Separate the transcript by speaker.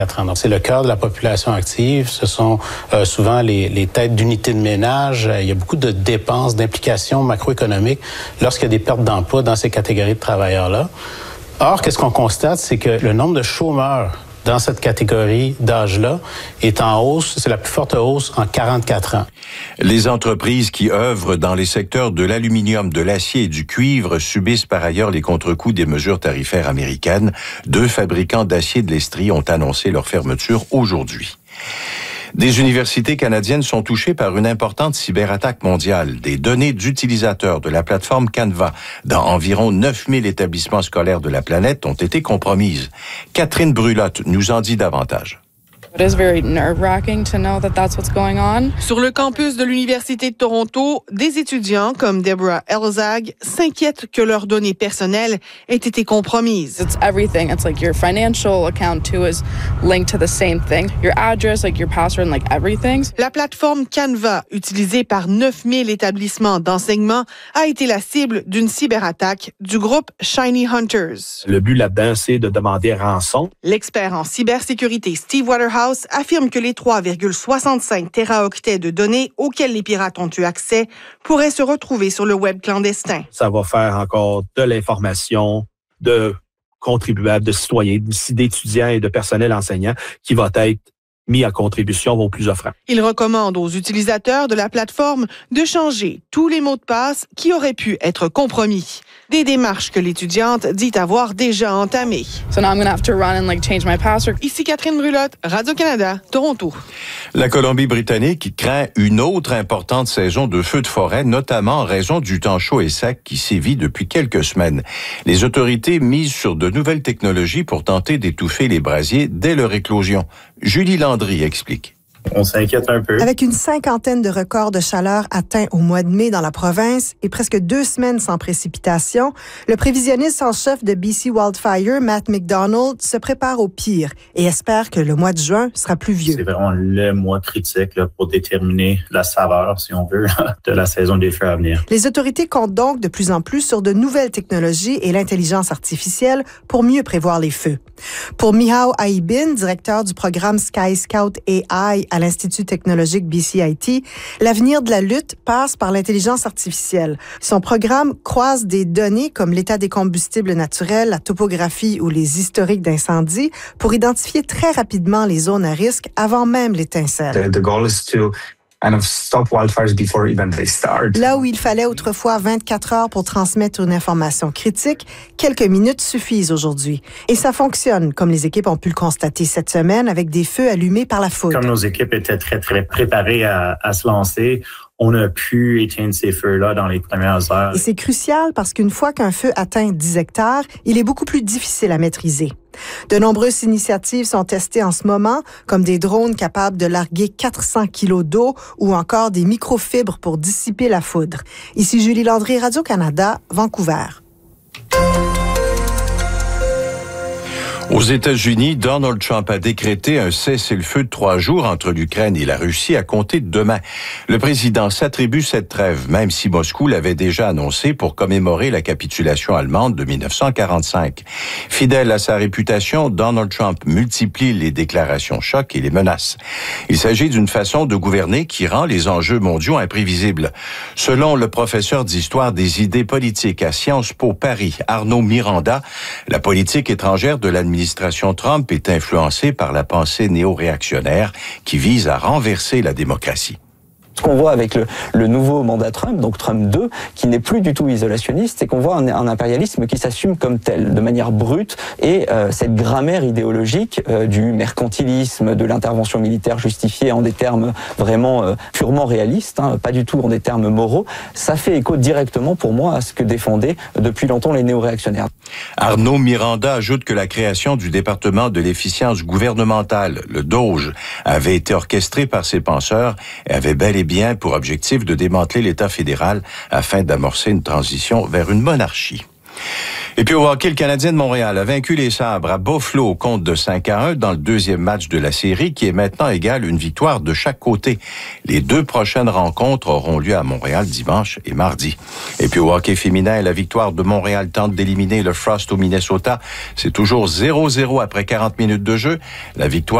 Speaker 1: Donc, c'est le cœur de la population active. Ce sont souvent les têtes d'unités de ménage. Il y a beaucoup de dépenses, d'implications macroéconomiques lorsqu'il y a des pertes d'emploi dans ces catégories de travailleurs-là. Or, qu'est-ce qu'on constate, c'est que le nombre de chômeurs dans cette catégorie d'âge-là est en hausse. C'est la plus forte hausse en 44 ans.
Speaker 2: Les entreprises qui œuvrent dans les secteurs de l'aluminium, de l'acier et du cuivre subissent par ailleurs les contre-coups des mesures tarifaires américaines. 2 fabricants d'acier de l'Estrie ont annoncé leur fermeture aujourd'hui. Des universités canadiennes sont touchées par une importante cyberattaque mondiale. Des données d'utilisateurs de la plateforme Canva dans environ 9000 établissements scolaires de la planète ont été compromises. Catherine Brulotte nous en dit davantage.
Speaker 3: It is very nerve-wracking to know that that's what's going on.
Speaker 4: Sur le campus de l'Université de Toronto, des étudiants comme Deborah Elzag s'inquiètent que leurs données personnelles aient été compromises.
Speaker 3: It's everything. It's like your financial account too is linked to the same thing. Your address, like your password, like everything.
Speaker 4: La plateforme Canva, utilisée par 9000 établissements d'enseignement, a été la cible d'une cyberattaque du groupe Shiny Hunters.
Speaker 5: Le but là-dedans, c'est de demander rançon.
Speaker 4: L'expert en cybersécurité Steve Waterhouse affirme que les 3,65 téraoctets de données auxquels les pirates ont eu accès pourraient se retrouver sur le web clandestin.
Speaker 5: Ça va faire encore de l'information de contribuables, de citoyens, d'étudiants et de personnel enseignant qui va être mis à contribution aux plus offrants.
Speaker 4: Il recommande aux utilisateurs de la plateforme de changer tous les mots de passe qui auraient pu être compromis. Des démarches que l'étudiante dit avoir déjà entamées.
Speaker 3: So now I'm going to have to run and change my password.
Speaker 4: Ici Catherine Brulotte, Radio-Canada, Toronto.
Speaker 2: La Colombie-Britannique craint une autre importante saison de feux de forêt, notamment en raison du temps chaud et sec qui sévit depuis quelques semaines. Les autorités misent sur de nouvelles technologies pour tenter d'étouffer les brasiers dès leur éclosion. Julie Landry explique.
Speaker 6: On s'inquiète un peu.
Speaker 7: Avec une 50aine de records de chaleur atteints au mois de mai dans la province et presque 2 semaines sans précipitation, le prévisionniste en chef de BC Wildfire, Matt McDonald, se prépare au pire et espère que le mois de juin sera pluvieux.
Speaker 6: C'est vraiment le mois critique pour déterminer la saveur, si on veut, de la saison des feux à venir.
Speaker 7: Les autorités comptent donc de plus en plus sur de nouvelles technologies et l'intelligence artificielle pour mieux prévoir les feux. Pour Mihao Aibin, directeur du programme Sky Scout AI à l'Institut technologique BCIT, l'avenir de la lutte passe par l'intelligence artificielle. Son programme croise des données comme l'état des combustibles naturels, la topographie ou les historiques d'incendie pour identifier très rapidement les zones à risque avant même l'étincelle.
Speaker 8: The goal is to stop wildfires before even they start.
Speaker 7: Là où il fallait autrefois 24 heures pour transmettre une information critique, quelques minutes suffisent aujourd'hui. Et ça fonctionne, comme les équipes ont pu le constater cette semaine avec des feux allumés par la foudre.
Speaker 6: Comme nos équipes étaient très, très préparées à se lancer, on a pu éteindre ces feux-là dans les premières heures.
Speaker 7: Et c'est crucial parce qu'une fois qu'un feu atteint 10 hectares, il est beaucoup plus difficile à maîtriser. De nombreuses initiatives sont testées en ce moment, comme des drones capables de larguer 400 kilos d'eau ou encore des microfibres pour dissiper la foudre. Ici Julie Landry, Radio-Canada, Vancouver.
Speaker 2: Aux États-Unis, Donald Trump a décrété un cessez-le-feu de 3 jours entre l'Ukraine et la Russie à compter de demain. Le président s'attribue cette trêve, même si Moscou l'avait déjà annoncé pour commémorer la capitulation allemande de 1945. Fidèle à sa réputation, Donald Trump multiplie les déclarations chocs et les menaces. Il s'agit d'une façon de gouverner qui rend les enjeux mondiaux imprévisibles. Selon le professeur d'histoire des idées politiques à Sciences Po Paris, Arnaud Miranda, la politique étrangère de l'administration Trump est influencée par la pensée néo-réactionnaire qui vise à renverser la démocratie.
Speaker 9: Ce qu'on voit avec le nouveau mandat Trump, donc Trump 2, qui n'est plus du tout isolationniste, c'est qu'on voit un impérialisme qui s'assume comme tel, de manière brute, et cette grammaire idéologique du mercantilisme, de l'intervention militaire justifiée en des termes vraiment purement réalistes, pas du tout en des termes moraux, ça fait écho directement pour moi à ce que défendaient depuis longtemps les néo-réactionnaires.
Speaker 2: Arnaud Miranda ajoute que la création du département de l'efficience gouvernementale, le DOGE, avait été orchestrée par ces penseurs et avait bel et bien pour objectif de démanteler l'État fédéral afin d'amorcer une transition vers une monarchie. Et puis au hockey, le Canadien de Montréal a vaincu les Sabres à Buffalo au compte de 5-1 dans le deuxième match de la série qui est maintenant égal une victoire de chaque côté. Les 2 prochaines rencontres auront lieu à Montréal dimanche et mardi. Et puis au hockey féminin, la victoire de Montréal tente d'éliminer le Frost au Minnesota. C'est toujours 0-0 après 40 minutes de jeu. La victoire